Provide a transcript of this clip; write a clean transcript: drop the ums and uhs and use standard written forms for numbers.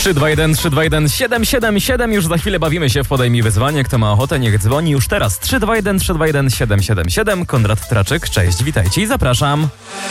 321 321 777. Już za chwilę bawimy się w Podejmij Wyzwanie. Kto ma ochotę, niech dzwoni już teraz. 321 321 777. Konrad Traczyk, cześć, witajcie i zapraszam.